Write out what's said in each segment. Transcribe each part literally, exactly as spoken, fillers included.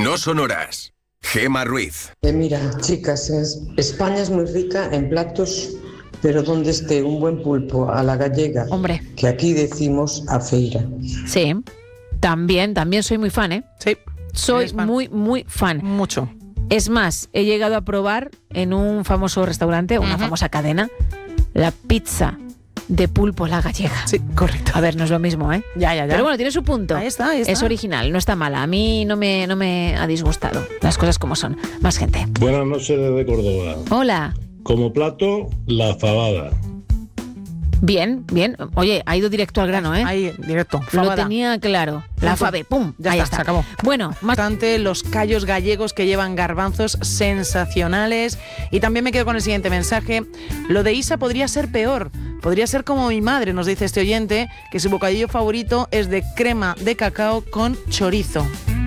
No sonoras. Gema Ruiz. Eh, mira, chicas, es, España es muy rica en platos, pero donde esté un buen pulpo a la gallega, Hombre, que aquí decimos a feira. sí, también, también soy muy fan, ¿eh? Sí. Soy Eres fan. muy, muy fan. Mucho. Es más, he llegado a probar en un famoso restaurante, una Ujú. famosa cadena, la pizza de pulpo a la gallega. Sí, correcto. A ver, no es lo mismo, ¿eh? Ya, ya, ya. Pero bueno, tiene su punto. Ahí está, ahí está. Es original, no está mala. A mí no me, no me ha disgustado. Las cosas como son. Más gente. Buenas noches desde Córdoba. Hola. Como plato, la fabada. Bien, bien. Oye, ha ido directo al grano, ¿eh? Ahí, directo. Lo Fabada. tenía claro. La Punto. fave, pum. Ya ahí está, se acabó. Bueno, más... Bastante los callos gallegos que llevan garbanzos sensacionales. Y también me quedo con el siguiente mensaje. Lo de Isa podría ser peor. Podría ser como mi madre, nos dice este oyente, que su bocadillo favorito es de crema de cacao con chorizo.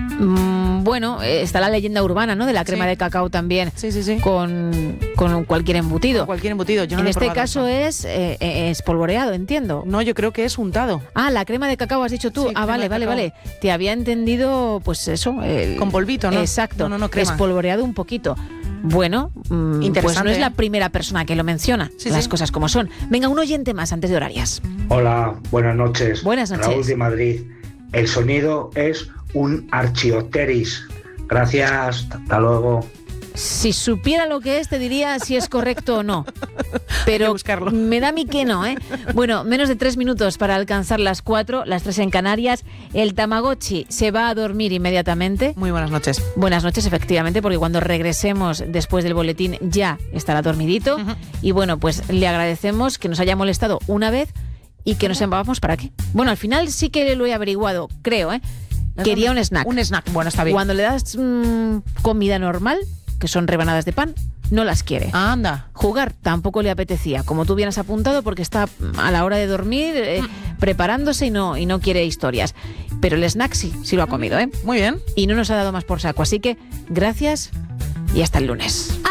Mm, bueno, eh, está la leyenda urbana, ¿no? De la crema Sí. de cacao también. Sí, sí, sí. Con, con cualquier embutido. Cualquier embutido. Yo no en lo he este probado caso eso. es eh, eh, espolvoreado, entiendo. No, yo creo que es untado. Ah, la crema de cacao has dicho tú. Sí, ah, crema vale, de vale, cacao. vale. Te había entendido, pues eso. el- Con polvito, ¿no? Exacto. No, no, no, crema. Espolvoreado un poquito. Bueno, mm, pues Interesante, no es la ¿eh? primera persona que lo menciona. Sí, las sí. cosas como son. Venga, un oyente más antes de horarias. Hola, buenas noches. Buenas noches. Raúl de Madrid. El sonido es un archiopteris. Gracias, hasta luego. Si supiera lo que es, te diría si es correcto o no. Hay Pero que buscarlo. me da a mí que no, ¿eh? Bueno, menos de tres minutos para alcanzar las cuatro, las tres en Canarias. El Tamagotchi se va a dormir inmediatamente. Muy buenas noches. Buenas noches, efectivamente, porque cuando regresemos después del boletín ya estará dormidito. Ujú. Y bueno, pues le agradecemos que nos haya molestado una vez y que nos sepamos para qué. Bueno, al final sí que lo he averiguado, creo, ¿eh? Quería un snack. Un snack, bueno, está bien. Cuando le das mm, comida normal, que son rebanadas de pan, no las quiere. Ah, anda. Jugar tampoco le apetecía, como tú bien has apuntado, porque está a la hora de dormir eh, preparándose y no, y no quiere historias. Pero el snack sí, sí lo ha comido, ¿eh? Muy bien. Y no nos ha dado más por saco. Así que gracias y hasta el lunes.